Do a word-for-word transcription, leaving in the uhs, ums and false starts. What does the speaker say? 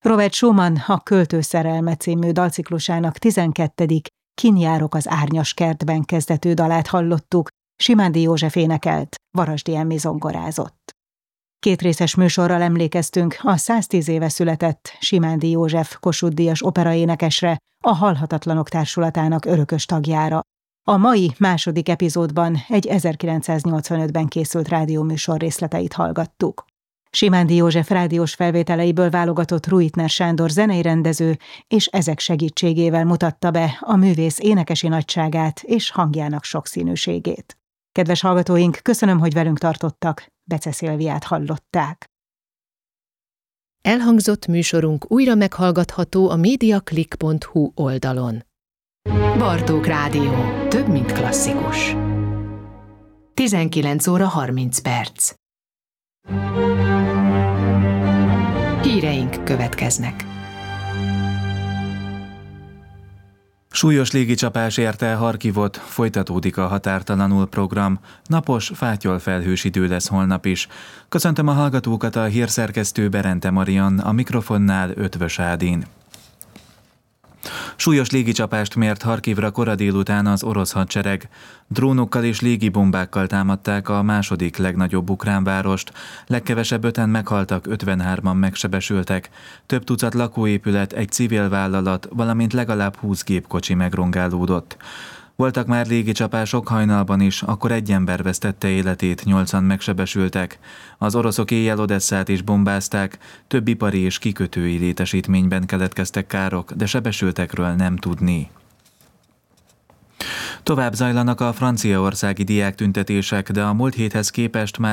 Robert Schumann a Költő szerelme című dalciklusának tizenkettedik Kin járok az árnyas kertben kezdetű dalát hallottuk, Simándi József énekelt, Varasdy Emmi zongorázott. Kétrészes műsorral emlékeztünk a száztíz éve született Simándi József Kossuth-díjas operaénekesre, a Halhatatlanok Társulatának örökös tagjára. A mai második epizódban egy ezerkilencszáznyolcvanötben készült rádióműsor részleteit hallgattuk. Simándi József rádiós felvételeiből válogatott Ruitner Sándor zenei rendező, és ezek segítségével mutatta be a művész énekesi nagyságát és hangjának sokszínűségét. Kedves hallgatóink, köszönöm, hogy velünk tartottak, Bece Szilviát hallották. Elhangzott műsorunk újra meghallgatható a mediaclick pont hu oldalon. Bartók Rádió. Több, mint klasszikus. tizenkilenc óra harminc perc. Híreink következnek. Súlyos légicsapás érte Harkivot, folytatódik a Határtalanul program. Napos, fátyolfelhős idő lesz holnap is. Köszöntöm a hallgatókat, a hírszerkesztő Berente Marian, a mikrofonnál Ötvös Ádin. Súlyos légicsapást mért Harkivra kora délután az orosz hadsereg. Drónokkal és légibombákkal támadták a második legnagyobb ukrán várost. Legkevesebb öten meghaltak, ötvenhárman megsebesültek. Több tucat lakóépület, egy civil vállalat, valamint legalább húsz gépkocsi megrongálódott. Voltak már légicsapások hajnalban is, akkor egy ember vesztette életét, nyolcan megsebesültek. Az oroszok éjjel Odesszát is bombázták, több ipari és kikötői létesítményben keletkeztek károk, de sebesültekről nem tudni. Tovább zajlanak a franciaországi diáktüntetések, de a múlt héthez képest már